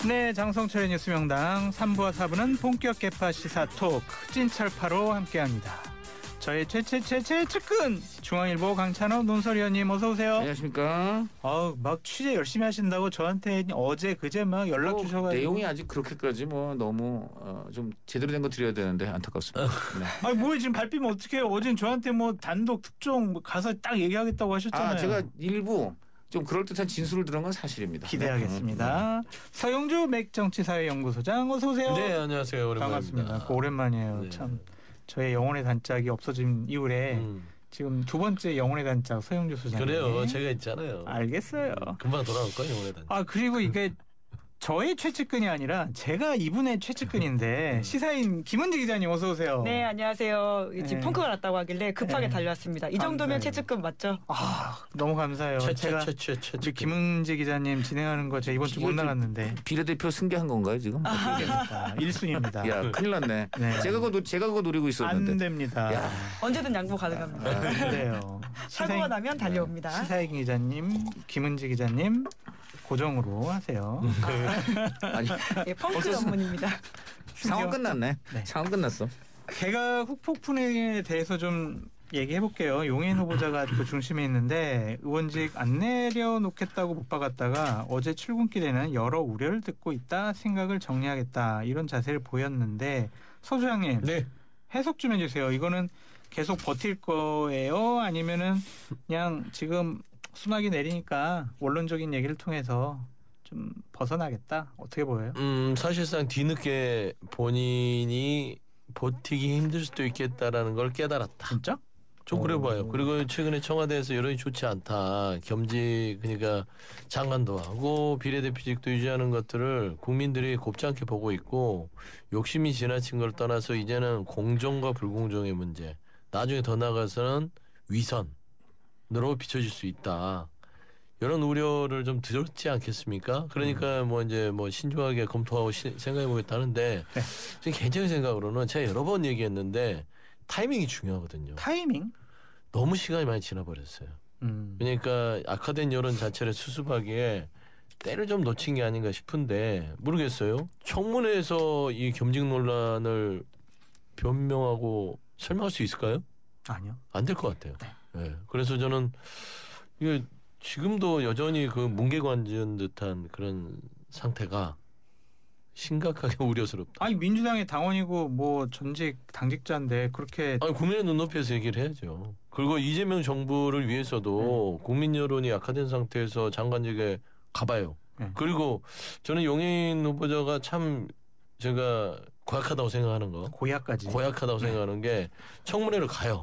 네, 장성철의 뉴스명당 3부와 4부는 본격 개파 시사 토크 찐철파로 함께합니다. 저의 최측근 중앙일보 강찬호 논설위원님 어서 오세요. 안녕하십니까. 막 취재 열심히 하신다고 저한테 어제 그제 막 연락 주셔가지고 내용이 아직 그렇게까지 너무 좀 제대로 된 거 드려야 되는데 안타깝습니다. 네. 뭐 지금 밟히면 어떡해요. 어제는 저한테 단독 특종 가서 딱 얘기하겠다고 하셨잖아요. 제가 일부 좀 그럴듯한 진술을 들은 건 사실입니다. 기대하겠습니다. 서영주 맥정치사회연구소장 어서 오세요. 네, 안녕하세요. 오랜만입니다. 반갑습니다. 오랜만이에요. 네. 참 저의 영혼의 단짝이 없어진 이후에 지금 두 번째 영혼의 단짝 서영주 소장. 그래요. 제가 있잖아요. 알겠어요. 금방 돌아올 거예요. 영혼의 단짝. 그리고 이게 저의 최측근이 아니라 제가 이분의 최측근인데 시사인 김은지 기자님 어서 오세요. 네, 안녕하세요. 지금 펑크가 났다고 하길래 급하게 달려왔습니다. 이 정도면 최측근 맞죠? 너무 감사해요. 제가 우리 김은지 기자님 진행하는 거 제가 이번 주 못 나갔는데 비례대표 승계한 건가요 지금? 1순위입니다. 야, 큰일 났네. 네. 제가 그거 노리고 있었는데. 안 됩니다. 야. 언제든 양보 가능합니다. 그래요. 사고가 나면 달려옵니다. 시사인 기자님, 김은지 기자님 고정으로 하세요. 아니, 예, 펑크 전문입니다. 상황 끝났네. 네. 상황 끝났어. 개각 후폭풍에 대해서 좀 얘기해 볼게요. 용해인 후보자가 그 중심에 있는데 의원직 안 내려놓겠다고 못 박았다가 어제 출근길에는 여러 우려를 듣고 있다 생각을 정리하겠다 이런 자세를 보였는데 서 소장님 네. 해석 좀 해주세요. 이거는 계속 버틸 거예요? 아니면은 그냥 지금 수납이 내리니까 원론적인 얘기를 통해서 좀 벗어나겠다. 어떻게 보여요? 사실상 뒤늦게 본인이 버티기 힘들 수도 있겠다라는 걸 깨달았다. 진짜? 좀 그래 봐요. 그리고 최근에 청와대에서 여론이 좋지 않다. 겸직 그러니까 장관도 하고 비례대표직도 유지하는 것들을 국민들이 곱지 않게 보고 있고 욕심이 지나친 걸 떠나서 이제는 공정과 불공정의 문제. 나중에 더 나아가서는 위선으로 비춰질 수 있다. 이런 우려를 좀 들었지 않겠습니까? 그러니까 이제 신중하게 검토하고 생각해 보겠다는데 제 개인적인 생각으로는 제가 여러 번 얘기했는데 타이밍이 중요하거든요. 타이밍? 너무 시간이 많이 지나버렸어요. 그러니까 악화된 여론 자체를 수습하기에 때를 좀 놓친 게 아닌가 싶은데 모르겠어요. 청문회에서 이 겸직 논란을 변명하고 설명할 수 있을까요? 아니요. 안 될 것 같아요. 네. 그래서 저는 이게 지금도 여전히 그 뭉개관전 듯한 그런 상태가 심각하게 우려스럽다. 아니 민주당의 당원이고 전직 당직자인데 그렇게 국민의 눈높이에서 얘기를 해야죠. 그리고 이재명 정부를 위해서도 국민 여론이 악화된 상태에서 장관직에 가봐요. 그리고 저는 용해인 후보자가 참 제가 고약하다고 생각하는 거. 고약하다고 생각하는 게 청문회를 가요.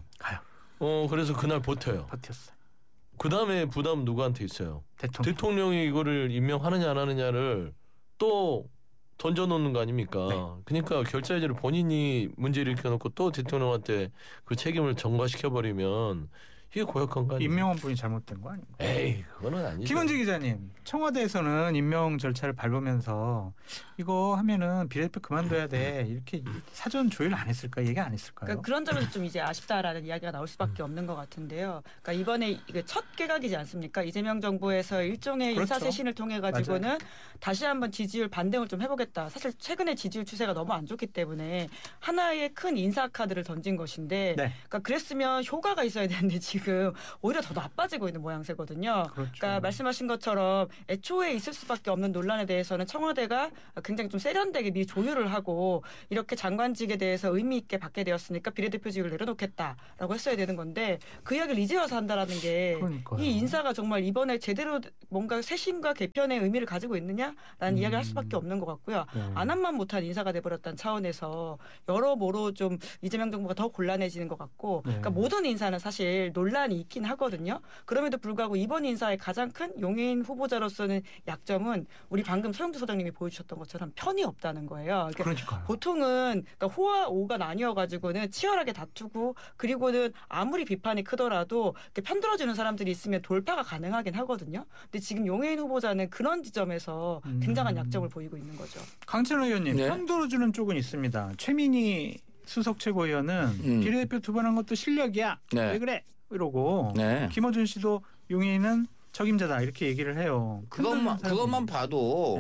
그래서 그날 버텨요. 버텼어요. 그 다음에 부담 누구한테 있어요? 대통령이 이거를 임명하느냐 안 하느냐를 또 던져놓는 거 아닙니까? 네. 그러니까 결자해제를 본인이 문제를 일으켜놓고 또 대통령한테 그 책임을 전가시켜버리면 이게 고약한 거 아니에요? 임명한 분이 잘못된 거 아닙니까? 에이, 그거는 아니죠. 김은지 기자님, 청와대에서는 임명 절차를 밟으면서 이거 하면은 비례대표 그만둬야 돼. 이렇게 사전 조율 안 했을까? 얘기 안 했을까요? 그러니까 그런 점에서 좀 이제 아쉽다라는 이야기가 나올 수밖에 없는 것 같은데요. 그러니까 이번에 이게 첫 개각이지 않습니까? 이재명 정부에서 일종의 그렇죠. 인사쇄신을 통해 가지고는 맞아요. 다시 한번 지지율 반등을 좀 해보겠다. 사실 최근에 지지율 추세가 너무 안 좋기 때문에 하나의 큰 인사 카드를 던진 것인데, 그러니까 그랬으면 효과가 있어야 되는데 지금 오히려 더 나빠지고 있는 모양새거든요. 그러니까 말씀하신 것처럼 애초에 있을 수밖에 없는 논란에 대해서는 청와대가 굉장히 좀 세련되게 미리 조율을 하고 이렇게 장관직에 대해서 의미 있게 받게 되었으니까 비례대표직을 내려놓겠다라고 했어야 되는 건데 그 이야기를 이제 와서 한다라는 게 이 인사가 정말 이번에 제대로 뭔가 쇄신과 개편의 의미를 가지고 있느냐라는 이야기를 할 수밖에 없는 것 같고요. 안 한만 못한 인사가 돼버렸다는 차원에서 여러모로 좀 이재명 정부가 더 곤란해지는 것 같고 그러니까 모든 인사는 사실 논란이 있긴 하거든요. 그럼에도 불구하고 이번 인사의 가장 큰 용해인 후보자로서는 약점은 우리 방금 서영주 소장님이 보여주셨던 것처럼 편이 없다는 거예요. 그러니까요. 보통은 그러니까 호와 오가 나뉘어가지고는 치열하게 다투고 그리고는 아무리 비판이 크더라도 편들어주는 사람들이 있으면 돌파가 가능하긴 하거든요. 근데 지금 용해인 후보자는 그런 지점에서 굉장한 약점을 보이고 있는 거죠. 강찬호 의원님, 편들어주는 쪽은 있습니다. 최민희 수석 최고위원은 비례대표 두 번 한 것도 실력이야. 왜 그래? 이러고 김어준 씨도 용해인은 적임자다 이렇게 얘기를 해요. 그것만 봐도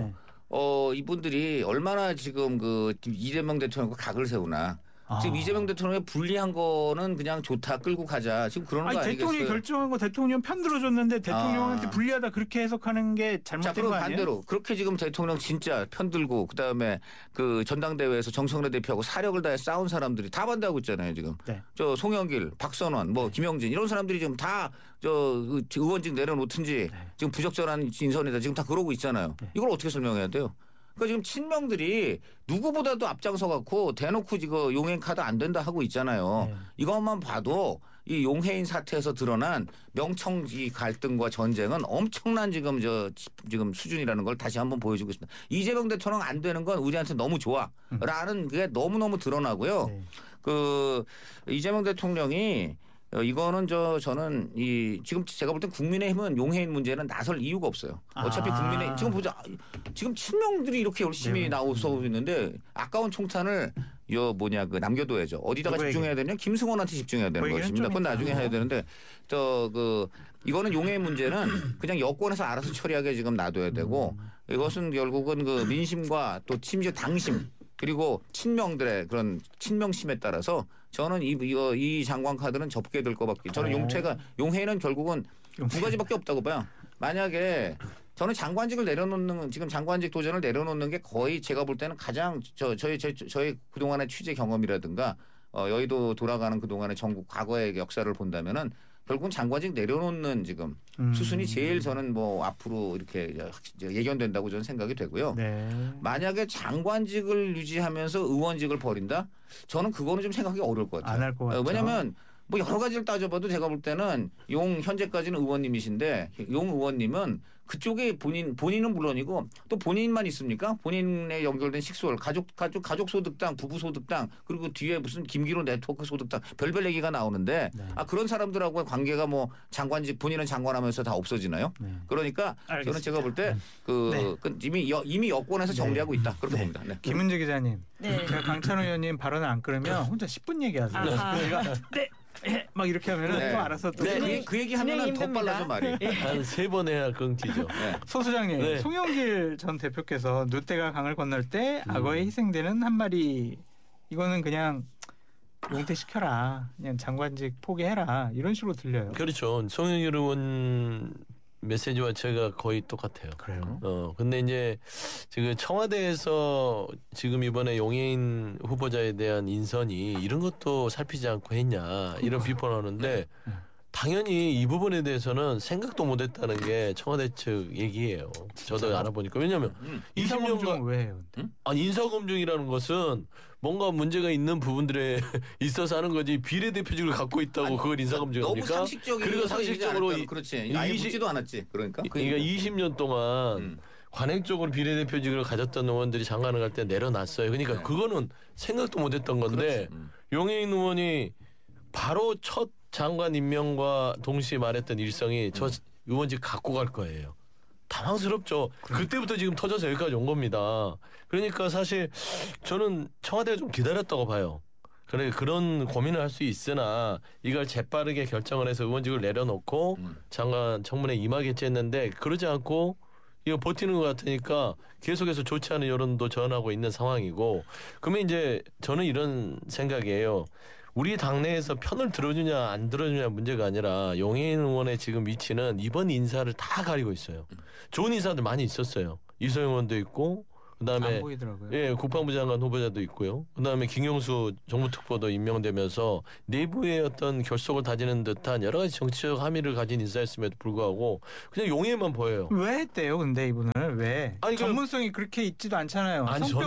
이분들이 얼마나 지금 그 이재명 대통령과 각을 세우나. 지금 이재명 대통령이 불리한 거는 그냥 좋다 끌고 가자 지금 그러는 거 아니겠어요? 대통령이 결정한 거 대통령 편 들어줬는데 대통령한테 불리하다 그렇게 해석하는 게 잘못된 거 아니에요? 반대로 그렇게 지금 대통령 진짜 편 들고 그다음에 그 전당대회에서 정청래 대표하고 사력을 다해 싸운 사람들이 다 반대하고 있잖아요 지금. 네. 저 송영길, 박선원, 뭐 김영진 이런 사람들이 지금 다 저 의원직 내려놓든지 지금 부적절한 인선이다 지금 다 그러고 있잖아요. 이걸 어떻게 설명해야 돼요? 그러니까 지금 친명들이 누구보다도 앞장서 갖고 대놓고 지금 용해인 카드 안 된다 하고 있잖아요. 이것만 봐도 이 용해인 사태에서 드러난 명청지 갈등과 전쟁은 엄청난 지금 수준이라는 걸 다시 한번 보여주고 있습니다. 이재명 대통령 안 되는 건 우리한테 너무 좋아라는 게 너무너무 드러나고요. 그 이재명 대통령이 이거는 저는 지금 제가 볼 땐 국민의힘은 용해인 문제는 나설 이유가 없어요. 어차피 국민의힘 지금 보자. 지금 친명들이 이렇게 열심히 나오고 있는데 아까운 총탄을 그 남겨둬야죠. 어디다가 집중해야 되냐? 김승원한테 집중해야 되는 것입니다. 그건 나중에 해야 되는데 이거는 용해인 문제는 그냥 여권에서 알아서 처리하게 지금 놔둬야 되고 이것은 결국은 그 민심과 또 심지어 당심 그리고 친명들의 그런 친명심에 따라서 저는 이 장관 카드는 접게 될 것밖에. 저는 용해는 결국은 두 가지밖에 없다고 봐요. 만약에 저는 장관직을 내려놓는 지금 장관직 도전을 내려놓는 게 거의 제가 볼 때는 가장 저희 그동안의 취재 경험이라든가 여의도 돌아가는 그동안의 전국 과거의 역사를 본다면은 결국은 장관직 내려놓는 지금 수순이 제일 저는 뭐 앞으로 이렇게 예견된다고 저는 생각이 되고요. 만약에 장관직을 유지하면서 의원직을 버린다? 저는 그거는 좀 생각하기 어려울 것 같아요. 안 할 것 같아요. 왜냐하면 뭐 여러 가지를 따져봐도 제가 볼 때는 현재까지는 의원님이신데 용 의원님은 그쪽에 본인은 물론이고 또 본인만 있습니까? 본인에 연결된 식소월, 가족 소득당, 부부 소득당 그리고 뒤에 무슨 김기로 네트워크 소득당 별별 얘기가 나오는데 그런 사람들하고의 관계가 뭐 장관직 본인은 장관하면서 다 없어지나요? 그러니까 알겠습니다. 저는 제가 볼 때 이미 여권에서 정리하고 있다 그렇게 봅니다. 김은지 기자님, 제가 강찬호 의원님 발언을 안 끊으면 혼자 10분 얘기하세요. 막 이렇게 하면은 또 알아서 또 그 얘기 하면은 더 빨라져 말이. 한 3번 해야 끊기죠. 소 소장님, 송영길 전 대표께서 누대가 강을 건널 때 악어에 희생되는 한 마리 이거는 그냥 용퇴시켜라. 그냥 장관직 포기해라. 이런 식으로 들려요. 그렇죠. 송영길 의원 메시지와 제가 거의 똑같아요. 그래요? 근데 이제 지금 청와대에서 지금 이번에 용해인 후보자에 대한 인선이 이런 것도 살피지 않고 했냐 이런 비판하는데 당연히 이 부분에 대해서는 생각도 못했다는 게 청와대 측 얘기예요. 저도 알아보니까. 왜냐하면 인사검증은 왜 해요? 인사검증이라는 것은 뭔가 문제가 있는 부분들에 있어서 하는 거지 비례대표직을 갖고 있다고 그걸 인사검증합니까? 너무 상식적이고 그리고 상식적으로 그렇지. 아예 묻지도 않았지. 그러니까 20년 동안 관행적으로 비례대표직을 가졌던 의원들이 장관을 갈 때 내려놨어요. 그러니까 그거는 생각도 못했던 건데 용해인 의원이 바로 첫 장관 임명과 동시에 말했던 일성이 저 의원직 갖고 갈 거예요. 당황스럽죠. 그때부터 지금 터져서 여기까지 온 겁니다. 그러니까 사실 저는 청와대가 좀 기다렸다고 봐요. 그런 고민을 할 수 있으나 이걸 재빠르게 결정을 해서 의원직을 내려놓고 장관 청문회 임하겠지 했는데 그러지 않고 이거 버티는 것 같으니까 계속해서 좋지 않은 여론도 전하고 있는 상황이고 그러면 이제 저는 이런 생각이에요. 우리 당내에서 편을 들어주냐 안 들어주냐 문제가 아니라 용해인 의원의 지금 위치는 이번 인사를 다 가리고 있어요. 좋은 인사들 많이 있었어요. 이소영 의원도 있고 그다음에 안 보이더라고요. 국방부 장관 후보자도 있고요. 그다음에 김경수 정부특보도 임명되면서 내부의 어떤 결속을 다지는 듯한 여러 가지 정치적 함의를 가진 인사였음에도 불구하고 그냥 용해만 보여요. 왜 했대요? 근데 이분을 왜? 전문성이 그렇게 있지도 않잖아요.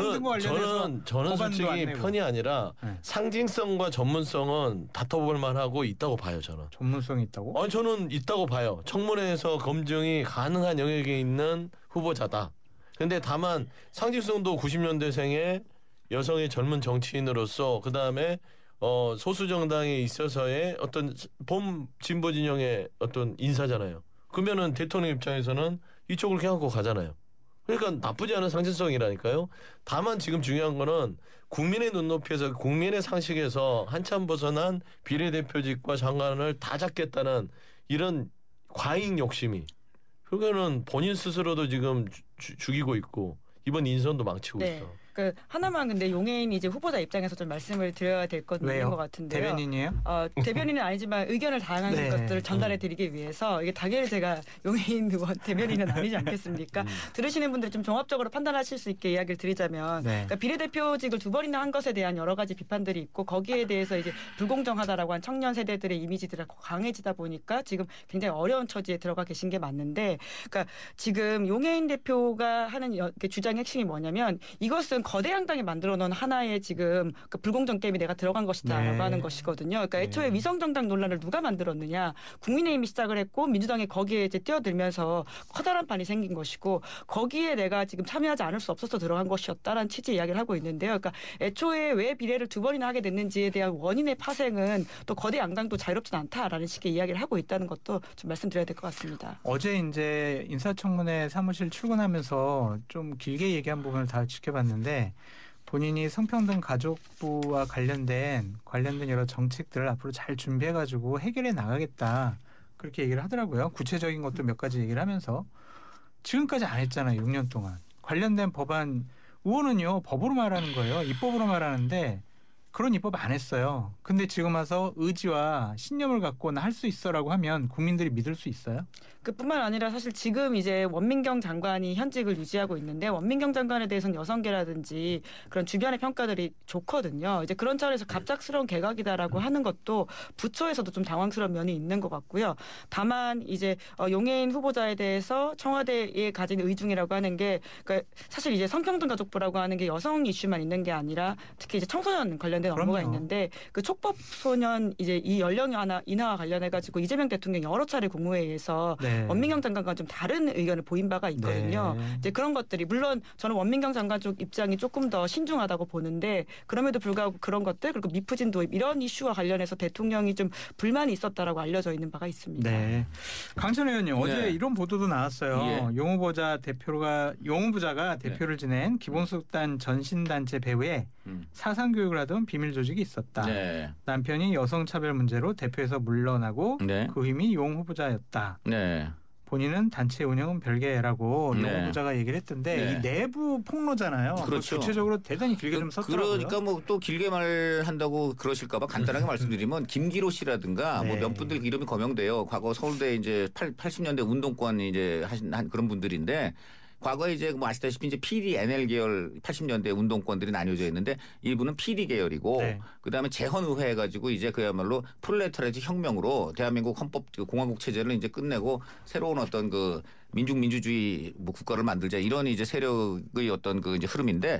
저는 솔직히 편이 아니라 상징성과 전문성은 다퉈볼 만하고 있다고 봐요. 저는. 전문성이 있다고? 저는 있다고 봐요. 청문회에서 검증이 가능한 영역에 있는 후보자다. 근데 다만 상징성도 90년대생의 여성의 젊은 정치인으로서 그다음에 소수 정당에 있어서의 어떤 봄 진보 진영의 어떤 인사잖아요. 그러면은 대통령 입장에서는 이쪽을 껴안고 가잖아요. 그러니까 나쁘지 않은 상징성이라니까요. 다만 지금 중요한 거는 국민의 눈높이에서 국민의 상식에서 한참 벗어난 비례대표직과 장관을 다 잡겠다는 이런 과잉 욕심이 그거는 본인 스스로도 지금 죽이고 있고 이번 인선도 망치고 네. 있어. 그 하나만 근데 용해인 이제 후보자 입장에서 좀 말씀을 드려야 될 건 있는 것 같은데요. 대변인이에요? 대변인은 아니지만 의견을 다양한 네. 것들을 전달해 드리기 위해서 이게 당연히 제가 용해인 의원 대변인은 아니지 않겠습니까? 들으시는 분들이 좀 종합적으로 판단하실 수 있게 이야기를 드리자면 그러니까 비례대표직을 2번이나 한 것에 대한 여러 가지 비판들이 있고 거기에 대해서 이제 불공정하다라고 한 청년 세대들의 이미지들이 강해지다 보니까 지금 굉장히 어려운 처지에 들어가 계신 게 맞는데 그러니까 지금 용해인 대표가 하는 주장의 핵심이 뭐냐면 이것은 거대 양당이 만들어 놓은 하나의 지금 그 불공정 게임에 내가 들어간 것이다라고 하는 것이거든요. 그러니까 애초에 위성정당 논란을 누가 만들었느냐. 국민의힘이 시작을 했고 민주당이 거기에 이제 뛰어들면서 커다란 판이 생긴 것이고 거기에 내가 지금 참여하지 않을 수 없어서 들어간 것이었다라는 취지의 이야기를 하고 있는데요. 그러니까 애초에 왜 비례를 2번이나 하게 됐는지에 대한 원인의 파생은 또 거대 양당도 자유롭진 않다라는 식의 이야기를 하고 있다는 것도 좀 말씀드려야 될 것 같습니다. 어제 이제 인사청문회 사무실 출근하면서 좀 길게 얘기한 부분을 다 지켜봤는데 본인이 성평등 가족부와 관련된 여러 정책들을 앞으로 잘 준비해가지고 해결해 나가겠다 그렇게 얘기를 하더라고요. 구체적인 것도 몇 가지 얘기를 하면서 지금까지 안 했잖아요. 6년 동안 관련된 법안 의원은요 법으로 말하는 거예요. 입법으로 말하는데 그런 입법 안 했어요. 근데 지금 와서 의지와 신념을 갖고는 할 수 있어라고 하면 국민들이 믿을 수 있어요? 그뿐만 아니라 사실 지금 이제 원민경 장관이 현직을 유지하고 있는데 원민경 장관에 대해서는 여성계라든지 그런 주변의 평가들이 좋거든요. 이제 그런 차원에서 갑작스러운 개각이다라고 하는 것도 부처에서도 좀 당황스러운 면이 있는 것 같고요. 다만 이제 용해인 후보자에 대해서 청와대에 가진 의중이라고 하는 게 그러니까 사실 이제 성평등 가족부라고 하는 게 여성 이슈만 있는 게 아니라 특히 이제 청소년 관련된 업무가 있는데 그 촉법 소년 이제 이 연령 인하와 관련해 가지고 이재명 대통령 여러 차례 국무회의에서 원민경 장관과 좀 다른 의견을 보인 바가 있거든요. 이제 그런 것들이 물론 저는 원민경 장관 쪽 입장이 조금 더 신중하다고 보는데 그럼에도 불구하고 그런 것들 그리고 미프진 도입 이런 이슈와 관련해서 대통령이 좀 불만이 있었다라고 알려져 있는 바가 있습니다. 네. 강천 의원님 어제 이런 보도도 나왔어요. 용 후보자가 대표를 지낸 기본소득단 전신단체 배후에 사상교육을 하던 비밀 조직이 있었다. 남편이 여성차별 문제로 대표에서 물러나고 그 힘이 용 후보자였다. 본인은 단체 운영은 별개라고 용 후보자가 얘기를 했던데 이 내부 폭로잖아요. 그렇죠. 구체적으로 대단히 길게 좀 썼더라고요. 그러니까 뭐 또 길게 말한다고 그러실까 봐 간단하게 말씀드리면 김기로 씨라든가 뭐 몇 분들 이름이 거명돼요. 과거 서울대 이제 80년대 운동권 이제 한 그런 분들인데 과거에 이제 뭐 아시다시피 이제 PD, NL 계열 80년대 운동권들이 나뉘어져 있는데 이분은 PD 계열이고 그다음에 재헌의회 해가지고 이제 그야말로 프롤레타리아트 혁명으로 대한민국 헌법 공화국 체제를 이제 끝내고 새로운 어떤 그 민주주의 뭐 국가를 만들자 이런 이제 세력의 어떤 그 이제 흐름인데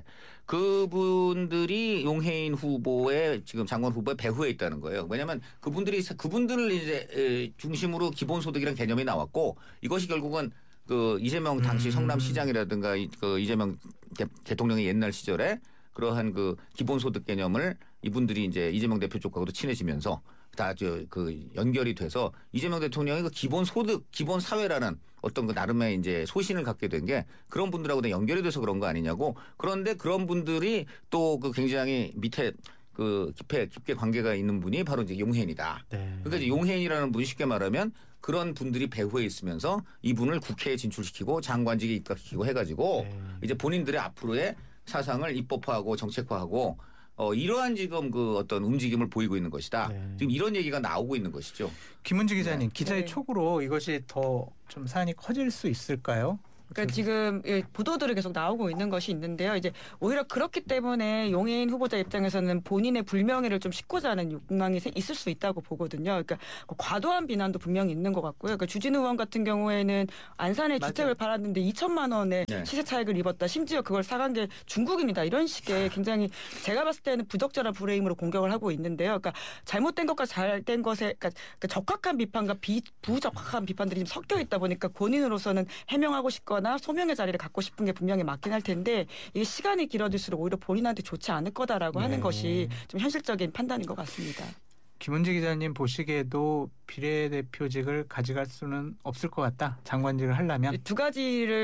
그분들이 용해인 후보의 지금 장관 후보의 배후에 있다는 거예요. 왜냐하면 그분들을 이제 중심으로 기본소득이라는 개념이 나왔고 이것이 결국은 그 이재명 당시 성남시장이라든가 그 이재명 대통령의 옛날 시절에 그러한 그 기본소득 개념을 이분들이 이제 이재명 대표 쪽하고도 친해지면서 다 그 연결이 돼서 이재명 대통령이 그 기본소득, 기본사회라는 어떤 그 나름의 이제 소신을 갖게 된 게 그런 분들하고 연결이 돼서 그런 거 아니냐고. 그런데 그런 분들이 또 그 굉장히 밑에 그 깊게 관계가 있는 분이 바로 이제 용해인이다. 그러니까 이제 용해인이라는 분이 쉽게 말하면 그런 분들이 배후에 있으면서 이분을 국회에 진출시키고 장관직에 입각시키고 해가지고 이제 본인들의 앞으로의 사상을 입법화하고 정책화하고 이러한 지금 그 어떤 움직임을 보이고 있는 것이다. 지금 이런 얘기가 나오고 있는 것이죠. 김은지 기자님, 기자의 촉으로 이것이 더 좀 사안이 커질 수 있을까요? 그러니까 지금 보도들이 계속 나오고 있는 것이 있는데요. 이제 오히려 그렇기 때문에 용해인 후보자 입장에서는 본인의 불명예를 좀 싣고자 하는 욕망이 있을 수 있다고 보거든요. 그러니까 과도한 비난도 분명히 있는 것 같고요. 그러니까 주진우 의원 같은 경우에는 안산에 주택을 팔았는데 2천만 원의 시세 차익을 입었다. 심지어 그걸 사간 게 중국인이다. 이런 식의 굉장히 제가 봤을 때는 부적절한 프레임으로 공격을 하고 있는데요. 그러니까 잘못된 것과 잘된 것에 그러니까 적합한 비판과 부적합한 비판들이 좀 섞여 있다 보니까 본인으로서는 해명하고 싶거나 소명의 자리를 갖고 싶은 게 분명히 맞긴 할 텐데 이게 시간이 길어질수록 오히려 본인한테 좋지 않을 거다라고 하는 것이 좀 현실적인 판단인 것 같습니다. 김은지 기자님 보시기에도 비례대표직을 가져갈 수는 없을 것 같다. 장관직을 하려면. 두 가지를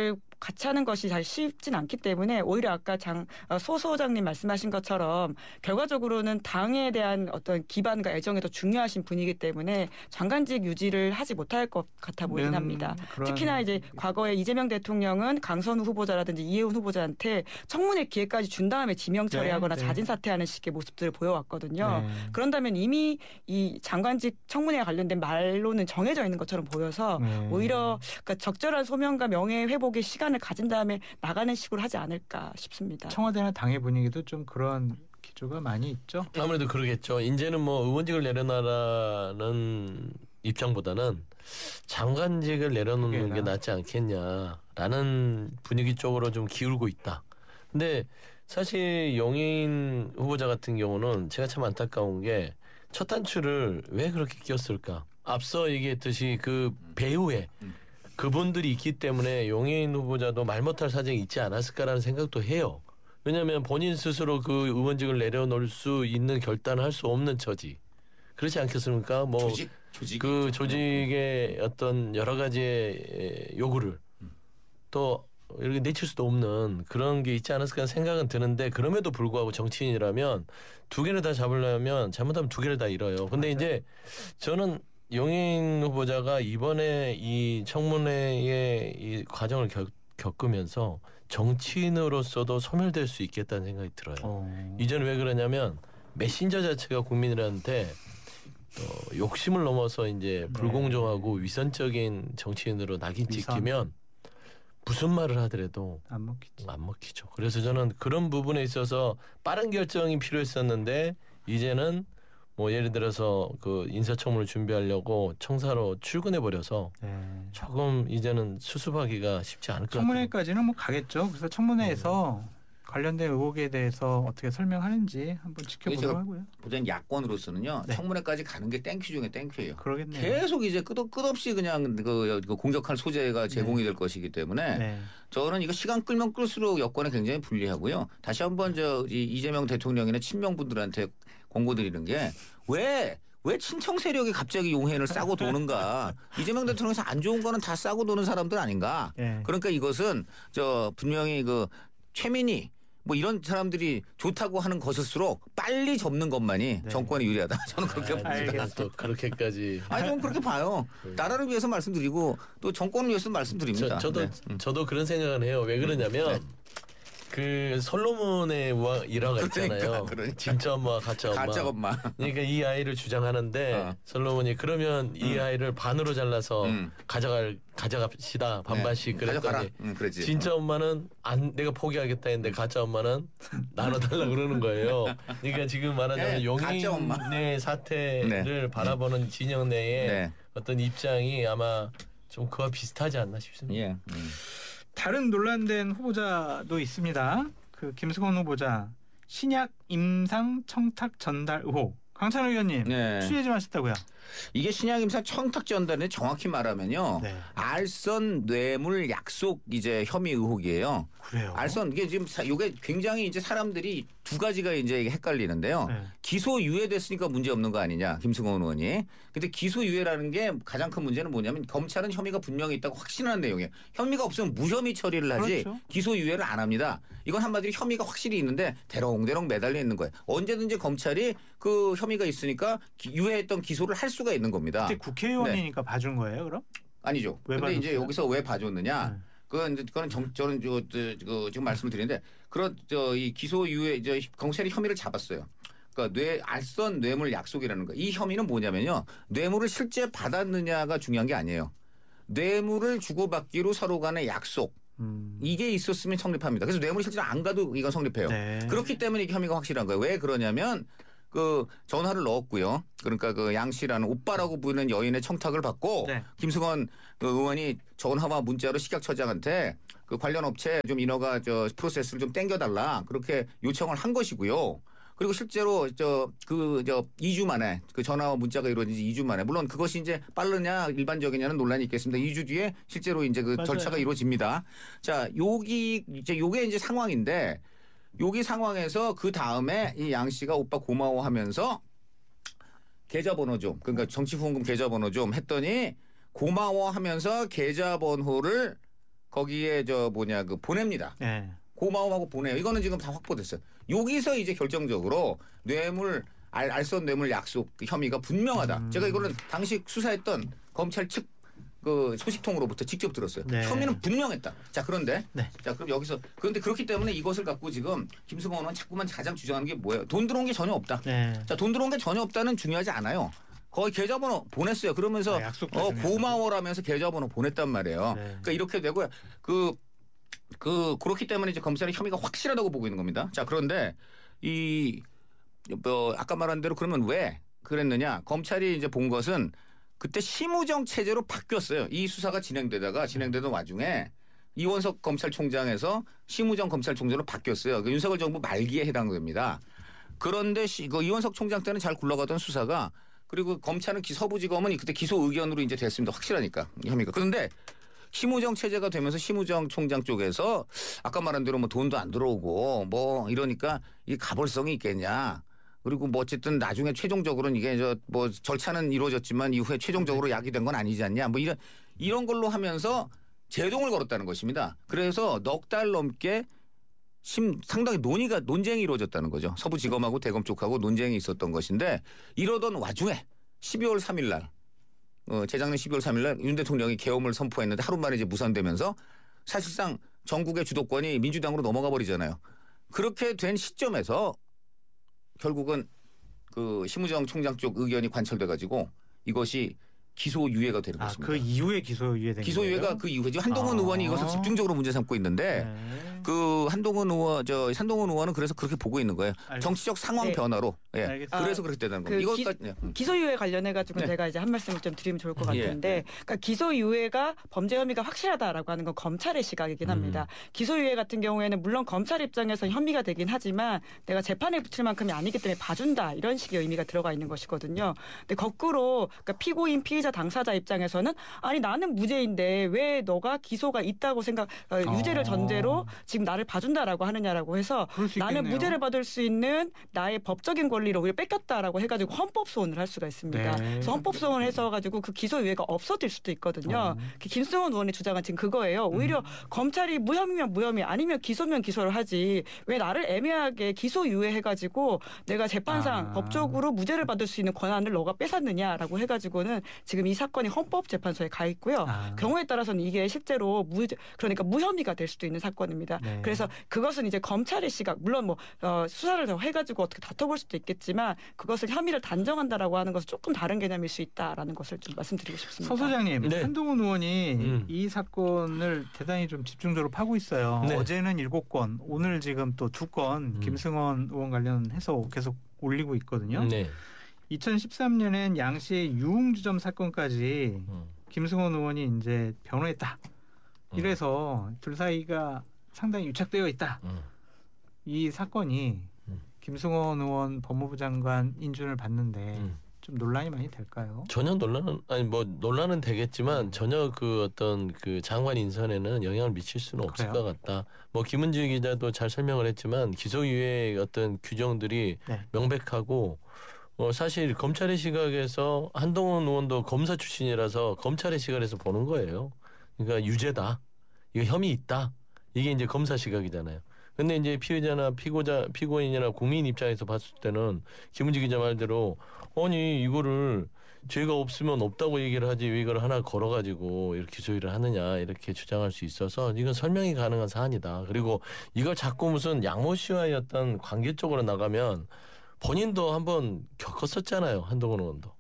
같이 하는 것이 잘 쉽진 않기 때문에 오히려 아까 소 소장님 말씀하신 것처럼 결과적으로는 당에 대한 어떤 기반과 애정이 더 중요하신 분이기 때문에 장관직 유지를 하지 못할 것 같아 보이긴 합니다. 특히나 이제 과거에 이재명 대통령은 강선우 후보자라든지 이혜훈 후보자한테 청문회 기회까지 준 다음에 지명 처리하거나 자진 사퇴하는 식의 모습들을 보여왔거든요. 그런다면 이미 이 장관직 청문회와 관련된 말로는 정해져 있는 것처럼 보여서 오히려 그러니까 적절한 소명과 명예 회복의 시간을 가진 다음에 나가는 식으로 하지 않을까 싶습니다. 청와대나 당의 분위기도 좀 그런 기조가 많이 있죠. 아무래도 그러겠죠. 이제는 뭐 의원직을 내려놔라는 입장보다는 장관직을 내려놓는 게 낫지 않겠냐라는 분위기 쪽으로 좀 기울고 있다. 근데 사실 용인 후보자 같은 경우는 제가 참 안타까운 게 첫 단추를 왜 그렇게 끼웠을까? 앞서 얘기했듯이 그 배후에 그분들이 있기 때문에 용인 후보자도 말 못할 사정이 있지 않았을까라는 생각도 해요. 왜냐하면 본인 스스로 그 의원직을 내려놓을 수 있는 결단을 할 수 없는 처지. 그렇지 않겠습니까? 뭐 그 조직의 어떤 여러 가지의 요구를 또 이렇게 내칠 수도 없는 그런 게 있지 않았을까 생각은 드는데 그럼에도 불구하고 정치인이라면 두 개를 다 잡으려면 잘못하면 두 개를 다 잃어요. 근데 이제 저는 용인 후보자가 이번에 이 청문회의 이 과정을 겪으면서 정치인으로서도 소멸될 수 있겠다는 생각이 들어요. 이전에 왜 그러냐면 메신저 자체가 국민들한테 욕심을 넘어서 이제 불공정하고 위선적인 정치인으로 낙인 찍히면 무슨 말을 하더라도 안 먹히죠. 그래서 저는 그런 부분에 있어서 빠른 결정이 필요했었는데 이제는 뭐 예를 들어서 그 인사청문을 준비하려고 청사로 출근해 버려서 조금 이제는 수습하기가 쉽지 않을 것 같아요. 청문회까지는 뭐 가겠죠. 그래서 청문회에서 관련된 의혹에 대해서 어떻게 설명하는지 한번 지켜보도록 하고요. 보전 야권으로서는요. 청문회까지 가는 게 땡큐 중에 땡큐예요. 그러겠네요. 계속 이제 끝없이 그냥 그 공격할 소재가 제공이 될 것이기 때문에 저는 이거 시간 끌면 끌수록 여권에 굉장히 불리하고요. 다시 한번 이재명 대통령이나 친명분들한테 권고드리는 게 왜 친청 세력이 갑자기 용해인을 싸고 도는가? 이재명 대통령에서 안 좋은 거는 다 싸고 도는 사람들 아닌가? 그러니까 이것은 분명히 그 최민희 뭐 이런 사람들이 좋다고 하는 것일수록 빨리 접는 것만이 정권에 유리하다. 저는 그렇게 봅니다. 또 그렇게까지. 아니 좀 그렇게 봐요. 나라를 위해서 말씀드리고 또 정권을 위해서 말씀드립니다. 저도 그런 생각을 해요. 왜 그러냐면 그 솔로몬의 일화가 있잖아요. 그러니까. 진짜 엄마 가짜 엄마. 그러니까 이 아이를 주장하는데 솔로몬이 그러면 이 아이를 반으로 잘라서 가져갑시다 반반씩 그랬더니 진짜 엄마는 내가 포기하겠다 했는데 가짜 엄마는 나눠달라 그러는 거예요. 그러니까 지금 말하자면 용인의 사태를 바라보는 진영 내의 어떤 입장이 아마 좀 그와 비슷하지 않나 싶습니다. 다른 논란된 후보자도 있습니다. 그 김승원 후보자 신약 임상 청탁 전달 의혹. 강찬호 의원님 취재 좀 하셨다고요? 이게 신약 임상 청탁 전달은 정확히 말하면요. 알선 뇌물 약속 이제 혐의 의혹이에요. 그래요? 알선 이게 지금 이게 굉장히 이제 사람들이 두 가지가 이제 헷갈리는데요. 기소 유예됐으니까 문제 없는 거 아니냐 김승원 의원이. 근데 기소 유예라는 게 가장 큰 문제는 뭐냐면 검찰은 혐의가 분명히 있다고 확신하는 내용이에요. 혐의가 없으면 무혐의 처리를 하지 기소 유예를 안 합니다. 이건 한마디로 혐의가 확실히 있는데 대롱대롱 매달려 있는 거예요. 언제든지 검찰이 그 혐의가 있으니까 유예했던 기소를 할 수가 있는 겁니다. 그때 국회의원이니까 봐준 거예요, 그럼? 아니죠. 근데 이제 여기서 왜 봐줬느냐? 그거는 저는 지금 말씀을 드리는데 이 기소 유예 경찰이 혐의를 잡았어요. 그러니까 알선 뇌물 약속이라는 거. 이 혐의는 뭐냐면요. 뇌물을 실제 받았느냐가 중요한 게 아니에요. 뇌물을 주고받기로 서로 간의 약속. 이게 있었으면 성립합니다. 그래서 뇌물이 실제로 안 가도 이건 성립해요. 그렇기 때문에 이게 혐의가 확실한 거예요. 왜 그러냐면 그 전화를 넣었고요. 그러니까 그 양 씨라는 오빠라고 부르는 여인의 청탁을 받고 김승원 의원이 전화와 문자로 식약처장한테 그 관련 업체 좀 인허가 프로세스를 좀 땡겨달라 그렇게 요청을 한 것이고요. 그리고 실제로 2주 만에 그 전화와 문자가 이루어진 지 2주 만에 물론 그것이 이제 빠르냐 일반적이냐는 논란이 있겠습니다. 2주 뒤에 실제로 이제 그 절차가 이루어집니다. 자, 요게 이제 상황인데 여기 상황에서 그 다음에 이 양 씨가 오빠 고마워하면서 계좌번호 좀 그러니까 정치후원금 계좌번호 좀 했더니 고마워하면서 계좌번호를 거기에 그 보냅니다. 네. 고마움하고 보내요. 이거는 지금 다 확보됐어요. 여기서 이제 결정적으로 뇌물 알선 뇌물 약속 혐의가 분명하다. 제가 이거는 당시 수사했던 검찰 측 그 소식통으로부터 직접 들었어요. 네. 혐의는 분명했다. 자, 그런데 네. 자, 그럼 여기서 그런데 그렇기 때문에 이것을 갖고 지금 김승원 의원은 자꾸만 가장 주장하는 게 뭐예요? 돈 들어온 게 전혀 없다. 네. 자, 돈 들어온 게 전혀 없다는 중요하지 않아요. 거의 계좌번호 보냈어요. 그러면서 고마워라면서 계좌번호 보냈단 말이에요. 네. 그러니까 이렇게 되고요. 그렇기 때문에 이제 검찰의 혐의가 확실하다고 보고 있는 겁니다. 자, 그런데 아까 말한 대로 그러면 왜 그랬느냐? 검찰이 이제 본 것은 그때 심우정 체제로 바뀌었어요. 이 수사가 진행되던 와중에 이원석 검찰총장에서 심우정 검찰총장으로 바뀌었어요. 그 윤석열 정부 말기에 해당됩니다. 그런데 이원석 총장 때는 잘 굴러가던 수사가 그리고 검찰은 서부지검은 그때 기소 의견으로 이제 됐습니다. 확실하니까 혐의가. 그런데 심우정 체제가 되면서 심우정 총장 쪽에서 아까 말한 대로 뭐 돈도 안 들어오고 뭐 이러니까 이 가벌성이 있겠냐. 그리고 뭐 어쨌든 나중에 최종적으로는 이게 뭐 절차는 이루어졌지만 이후에 최종적으로 야기된 건 아니지 않냐. 뭐 이런 걸로 하면서 제동을 걸었다는 것입니다. 그래서 넉 달 넘게 상당히 논쟁이 이루어졌다는 거죠. 서부지검하고 대검 쪽하고 논쟁이 있었던 것인데 이러던 와중에 12월 3일 날 재작년 12월 3일 날 윤 대통령이 계엄을 선포했는데 하루 만에 이제 무산되면서 사실상 전국의 주도권이 민주당으로 넘어가 버리잖아요. 그렇게 된 시점에서 결국은 그 심우정 총장 쪽 의견이 관철돼 가지고 이것이 기소유예가 되는 것입니다. 그 이후에 기소유예된 기소유예가 거예요? 그 이후에 한동훈 의원이 이것을 집중적으로 문제 삼고 있는데 그 산동훈 의원은 그래서 그렇게 보고 있는 거예요. 정치적 상황 변화로. 예. 그래서 그렇게 되는 겁니다. 이것까지 기소유예 관련해 가지고 제가 이제 한 말씀 좀 드리면 좋을 것 같은데, 그러니까 기소유예가 범죄 혐의가 확실하다라고 하는 건 검찰의 시각이긴 합니다. 기소유예 같은 경우에는 물론 검찰 입장에서 혐의가 되긴 하지만 내가 재판에 붙일 만큼이 아니기 때문에 봐준다 이런 식의 의미가 들어가 있는 것이거든요. 근데 거꾸로 그러니까 피고인 피의자 당사자 입장에서는 아니 나는 무죄인데 왜 너가 기소가 있다고 유죄를 전제로 지금 나를 봐준다라고 하느냐라고 해서 나는 무죄를 받을 수 있는 나의 법적인 권리를 오히려 뺏겼다라고 해가지고 헌법소원을 할 수가 있습니다. 그래서 헌법소원을 해서 가지고 그 기소유예가 없어질 수도 있거든요. 김승원 의원의 주장은 지금 그거예요. 오히려 검찰이 무혐의면 무혐의 아니면 기소면 기소를 하지 왜 나를 애매하게 기소유예 해가지고 내가 재판상 법적으로 무죄를 받을 수 있는 권한을 너가 뺏었느냐라고 해가지고는 지금 이 사건이 헌법재판소에 가 있고요. 경우에 따라서는 이게 실제로 그러니까 무혐의가 될 수도 있는 사건입니다. 그래서 그것은 이제 검찰의 시각, 물론 뭐 수사를 더 해가지고 어떻게 다퉈볼 수도 있겠지만 그것을 혐의를 단정한다라고 하는 것은 조금 다른 개념일 수 있다라는 것을 좀 말씀드리고 싶습니다. 서 소장님, 네. 한동훈 의원이 이 사건을 대단히 좀 집중적으로 파고 있어요. 네. 어제는 7건, 오늘 지금 또 2건 김승원 의원 관련해서 계속 올리고 있거든요. 네. 2013년엔 양시의 유흥주점 사건까지 김승원 의원이 이제 변호했다. 이래서 둘 사이가 상당히 유착되어 있다. 이 사건이 김승원 의원 법무부 장관 인준을 받는데 좀 논란이 많이 될까요? 전혀 논란은 되겠지만 전혀 그 어떤 그 장관 인선에는 영향을 미칠 수는 없을 것 같다. 뭐 김은지 기자도 잘 설명을 했지만 기소유예 어떤 규정들이 명백하고 사실 검찰의 시각에서 한동훈 의원도 검사 출신이라서 검찰의 시각에서 보는 거예요. 그러니까 유죄다. 이거 혐의 있다. 이게 이제 검사 시각이잖아요. 근데 이제 피의자나 피고인이나 국민 입장에서 봤을 때는 김은지 기자 말대로 아니 이거를 죄가 없으면 없다고 얘기를 하지 왜 이걸 하나 걸어가지고 이렇게 기소유예를 하느냐 이렇게 주장할 수 있어서 이건 설명이 가능한 사안이다. 그리고 이걸 자꾸 무슨 양모 씨와의 어떤 관계 쪽으로 나가면 본인도 한번 겪었었잖아요. 한동훈 의원도.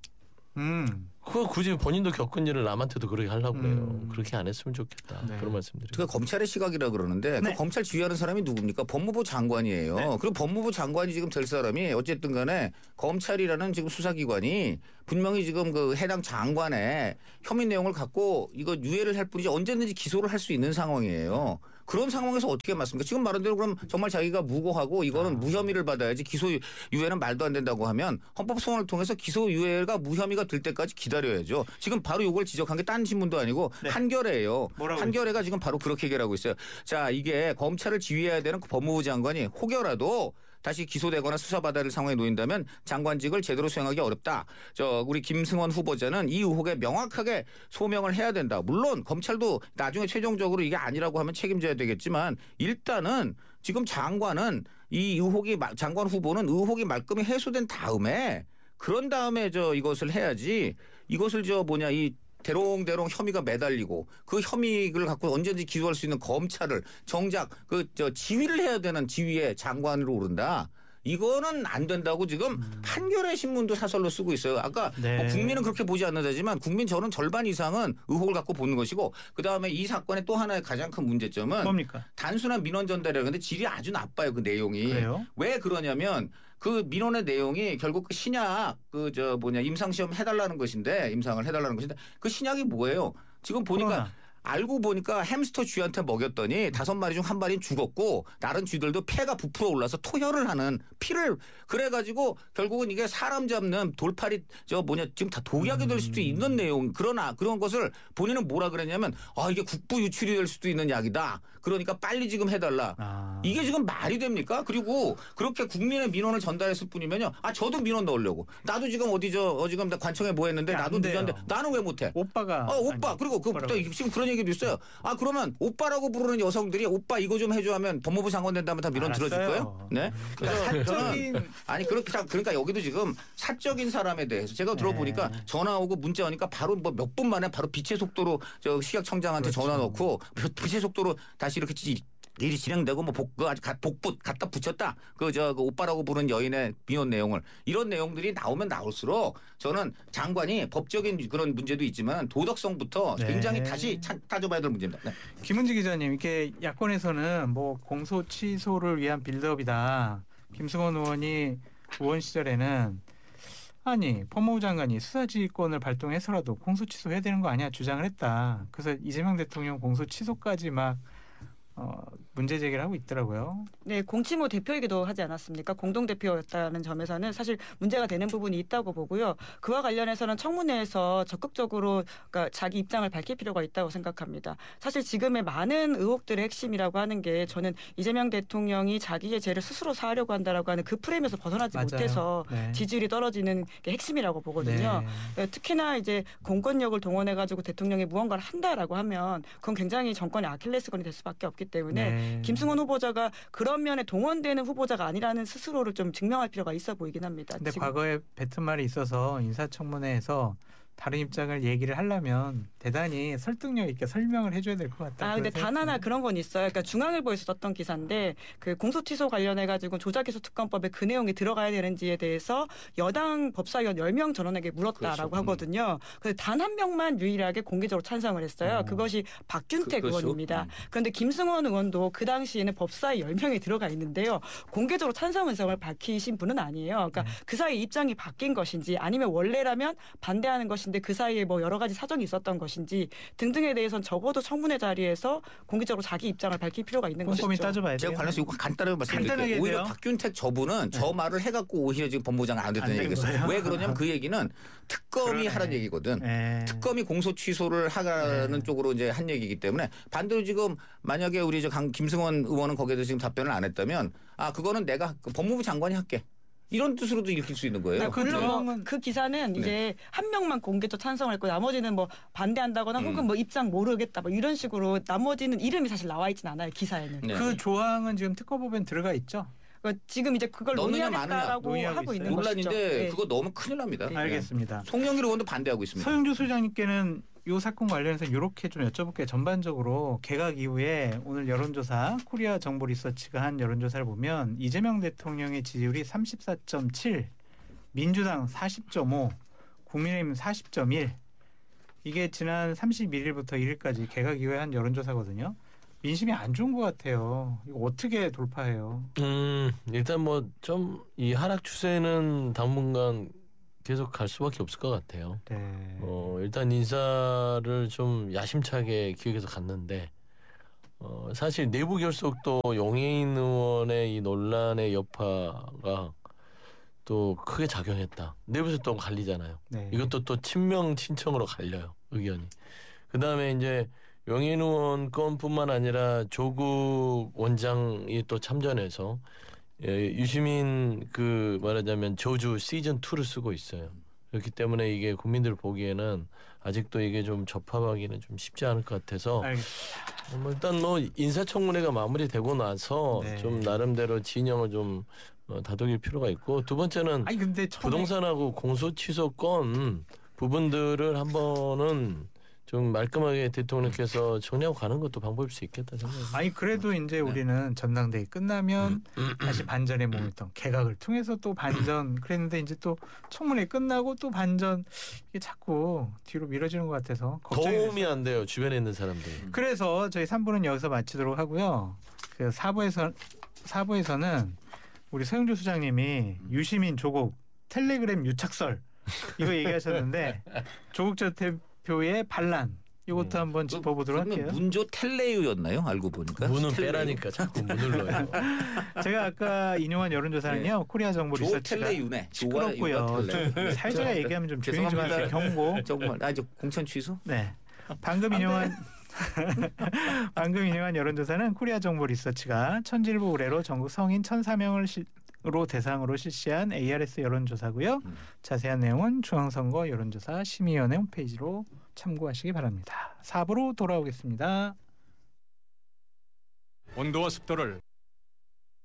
그거 굳이 본인도 겪은 일을 남한테도 그렇게 하려고 그래요. 그렇게 안 했으면 좋겠다. 그런 말씀드려요. 그 검찰의 시각이라 그러는데 그 검찰 지휘하는 사람이 누굽니까? 법무부 장관이에요. 그리고 법무부 장관이 지금 될 사람이 어쨌든 간에 검찰이라는 지금 수사기관이 분명히 지금 그 해당 장관의 혐의 내용을 갖고 이거 유예를 할 뿐이지 언제든지 기소를 할 수 있는 상황이에요. 그런 상황에서 어떻게 맞습니까? 지금 말한 대로 그럼 정말 자기가 무고하고 이거는 무혐의를 받아야지 기소유예는 말도 안 된다고 하면 헌법소원을 통해서 기소유예가 무혐의가 될 때까지 기다려야죠. 지금 바로 이걸 지적한 게 딴 신문도 아니고 한겨레예요. 한겨레가 지금 바로 그렇게 얘기를 하고 있어요. 자, 이게 검찰을 지휘해야 되는 그 법무부 장관이 혹여라도 다시 기소되거나 수사받아야 할 상황에 놓인다면 장관직을 제대로 수행하기 어렵다. 우리 김승원 후보자는 이 의혹에 명확하게 소명을 해야 된다. 물론 검찰도 나중에 최종적으로 이게 아니라고 하면 책임져야 되겠지만 일단은 지금 장관 후보는 의혹이 말끔히 해소된 다음에 그런 다음에 이것을 해야지 이것을 이 대롱대롱 혐의가 매달리고 그 혐의를 갖고 언제든지 기소할 수 있는 검찰을 정작 지휘를 해야 되는 지휘의 장관으로 오른다. 이거는 안 된다고 지금 한겨레 신문도 사설로 쓰고 있어요. 아까 네. 국민은 그렇게 보지 않는다지만 국민 저는 절반 이상은 의혹을 갖고 보는 것이고 그다음에 이 사건의 또 하나의 가장 큰 문제점은 뭡니까? 단순한 민원 전달이라고 하는데 질이 아주 나빠요. 그 내용이. 그래요? 왜 그러냐면 그 민원의 내용이 결국 그 신약 임상시험 해달라는 것인데 임상을 해달라는 것인데 그 신약이 뭐예요? 지금 보니까 코로나. 알고 보니까 햄스터 쥐한테 먹였더니 5마리 중 1마리는 죽었고 다른 쥐들도 폐가 부풀어 올라서 토혈을 하는 피를 그래가지고 결국은 이게 사람 잡는 돌팔이 지금 다 독약이 될 수도 있는 내용 그러나 그런 것을 본인은 뭐라 그랬냐면 이게 국부 유출이 될 수도 있는 약이다. 그러니까 빨리 지금 해달라. 이게 지금 말이 됩니까? 그리고 그렇게 국민의 민원을 전달했을 뿐이면요. 저도 민원 넣으려고. 나도 지금 지금 나 관청에 뭐 했는데 나도 늦었는데 나는 왜 못해? 오빠가. 오빠. 그리고 지금 그런 얘기도 있어요. 그러면 오빠라고 부르는 여성들이 오빠 이거 좀 해줘 하면 법무부 장관 된다면 다 민원 들어줄 거예요? 네. 그래서 저는 그러니까 여기도 지금 사적인 사람에 대해서 제가 들어보니까 전화 오고 문자 오니까 바로 몇 분 만에 바로 빛의 속도로 식약청장한테 그렇죠. 전화 넣고 빛의 속도로 다시 이렇게 일이 진행되고 복붙 갖다 붙였다. 그 오빠라고 부르는 여인의 민원 내용을 이런 내용들이 나오면 나올수록 저는 장관이 법적인 그런 문제도 있지만 도덕성부터 굉장히 다시 따져봐야 될 문제입니다. 네. 김은지 기자님, 이렇게 야권에서는 공소 취소를 위한 빌드업이다. 김승원 의원이 의원 시절에는 법무부 장관이 수사지휘권을 발동해서라도 공소 취소해야 되는 거 아니야 주장을 했다. 그래서 이재명 대통령 공소 취소까지 문제 제기를 하고 있더라고요. 네, 공치모 대표이기도 하지 않았습니까? 공동대표였다는 점에서는 사실 문제가 되는 부분이 있다고 보고요. 그와 관련해서는 청문회에서 적극적으로 자기 입장을 밝힐 필요가 있다고 생각합니다. 사실 지금의 많은 의혹들의 핵심이라고 하는 게 저는 이재명 대통령이 자기의 죄를 스스로 사하려고 한다라고 하는 그 프레임에서 벗어나지 맞아요. 못해서 지지율이 떨어지는 게 핵심이라고 보거든요. 네, 특히나 이제 공권력을 동원해가지고 대통령이 무언가를 한다라고 하면 그건 굉장히 정권의 아킬레스건이 될 수밖에 없기 때문에 김승원 후보자가 그런 면에 동원되는 후보자가 아니라는 스스로를 좀 증명할 필요가 있어 보이긴 합니다. 근데 과거에 뱉은 말이 있어서 인사청문회에서 다른 입장을 얘기를 하려면 대단히 설득력 있게 설명을 해줘야 될 것 같다. 근데 단 하나 그런 건 있어요. 그러니까 중앙일보에서 썼던 기사인데 그 공소취소 관련해가지고 조작기소특검법에 그 내용이 들어가야 되는지에 대해서 여당 법사위원 10명 전원에게 물었다라고 그렇죠. 하거든요. 근데 단 한 명만 유일하게 공개적으로 찬성을 했어요. 그것이 박균택 의원입니다. 그런데 김승원 의원도 그 당시에는 법사위 10명이 들어가 있는데요. 공개적으로 찬성 의사를 밝히신 분은 아니에요. 그러니까 그 사이 입장이 바뀐 것인지 아니면 원래라면 반대하는 것인데 그 사이에 여러 가지 사정이 있었던 것인지 등등에 대해서는 적어도 청문회 자리에서 공개적으로 자기 입장을 밝힐 필요가 있는 것이죠. 꼼꼼히 따져봐야 돼요. 제가 관련해서 이거 간단하게 말씀드릴게요. 오히려 박균택 저분은 저 말을 해갖고 오히려 지금 법무부장관 안 됐다는 얘기였어요. 왜 그러냐면 그 얘기는 특검이 하라는 얘기거든. 특검이 공소 취소를 하라는 쪽으로 이제 한 얘기이기 때문에 반대로 지금 만약에 우리 김승원 의원은 거기에 대해서 지금 답변을 안 했다면 그거는 내가 법무부 장관이 할게. 이런 뜻으로도 읽힐 수 있는 거예요. 물론 그 기사는 이제 한 명만 공개적 찬성을 했고 나머지는 반대한다거나 혹은 입장 모르겠다 이런 식으로 나머지는 이름이 사실 나와 있진 않아요. 기사에는. 그 조항은 지금 특검법엔 들어가 있죠. 지금 이제 그걸 논의하겠다라고 하고 있는 논란인데 것이죠. 그거 넣으면 큰일 납니다. 알겠습니다. 송영길 의원도 반대하고 있습니다. 서영주 소장님께는 이 사건 관련해서 이렇게 좀 여쭤볼게요. 전반적으로 개각 이후에 오늘 여론조사 코리아 정보 리서치가 한 여론조사를 보면 이재명 대통령의 지지율이 34.7, 민주당 40.5, 국민의힘 40.1. 이게 지난 31일부터 1일까지 개각 이후에 한 여론조사거든요. 민심이 안 좋은 것 같아요. 이거 어떻게 돌파해요? 일단 좀 이 하락 추세는 당분간 계속 갈 수밖에 없을 것 같아요. 네. 일단 인사를 좀 야심차게 기획해서 갔는데 사실 내부 결속도 용해인 의원의 이 논란의 여파가 또 크게 작용했다. 내부에서 또 갈리잖아요. 네. 이것도 또 친명 친청으로 갈려요. 의견이. 그다음에 이제 용해인 의원 건뿐만 아니라 조국 원장이 또 참전해서 유시민 그 말하자면 저주 시즌 2를 쓰고 있어요. 그렇기 때문에 이게 국민들 보기에는 아직도 이게 좀 접합하기는 좀 쉽지 않을 것 같아서 일단 뭐 인사청문회가 마무리되고 나서 네. 좀 나름대로 진영을 좀 다독일 필요가 있고 두 번째는 아니 근데 부동산하고 공소 취소 건 부분들을 한번은 좀 말끔하게 대통령께서 정리하고 가는 것도 방법일 수 있겠다 생각합니다. 아니 그래도 이제 우리는 전당대회 끝나면 다시 반전의 모멘텀 개각을 통해서 또 반전 그랬는데 이제 또 청문회 끝나고 또 반전 이게 자꾸 뒤로 미뤄지는 것 같아서 도움이 안 돼요. 주변에 있는 사람들. 그래서 저희 3부는 여기서 마치도록 하고요. 그 4부에서는 우리 서영주 소장님이 유시민 조국 텔레그램 유착설 이거 얘기하셨는데 조국 전 대표의 반란 이것도 한번 짚어보도록 할게요. 문조 텔레유였나요? 알고 보니까. 문은 빼라니까 자꾸 문을 넣어요. 제가 아까 인용한 여론조사는요. 코리아 정보 리서치가 텔레유네. 시끄럽고요. 사회자가 얘기하면 좀 조용히 좀 하세요. 경고. 정말 이제 공천 취소? 네. 방금 인용한 여론조사는 코리아 정보 리서치가 천질보 의뢰로 전국 성인 1,004명을 로 대상으로 실시한 ARS 여론조사고요. 자세한 내용은 중앙선거 여론조사 심의위원회 홈페이지로 참고하시기 바랍니다. 4부로 돌아오겠습니다. 온도와 습도를